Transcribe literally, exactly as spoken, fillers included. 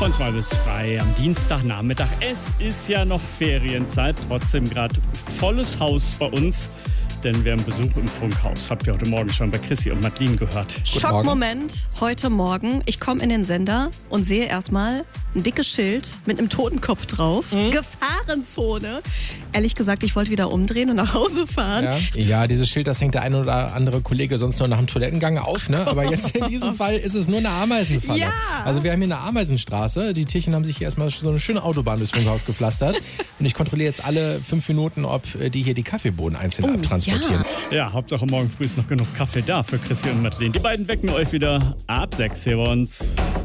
Von zwei bis drei am Dienstagnachmittag. Es ist ja noch Ferienzeit, trotzdem gerade volles Haus bei uns. Denn wir haben Besuch im Funkhaus. Habt ihr heute Morgen schon bei Chrissy und Madeline gehört. Schockmoment heute Morgen. Ich komme in den Sender und sehe erstmal ein dickes Schild mit einem Totenkopf drauf. Mhm. Gefahrenzone. Ehrlich gesagt, ich wollte wieder umdrehen und nach Hause fahren. Ja. ja, dieses Schild, das hängt der ein oder andere Kollege sonst nur nach dem Toilettengang auf. Ne? Aber jetzt in diesem Fall ist es nur eine Ameisenfalle. Ja. Also wir haben hier eine Ameisenstraße. Die Tierchen haben sich hier erstmal so eine schöne Autobahn durchs Funkhaus gepflastert. Und ich kontrolliere jetzt alle fünf Minuten, ob die hier die Kaffeebohnen einzeln oh, abtransportieren. Ja. ja, Hauptsache morgen früh ist noch genug Kaffee da für Chrissy und Madeline. Die beiden wecken euch wieder ab sechs hier bei uns.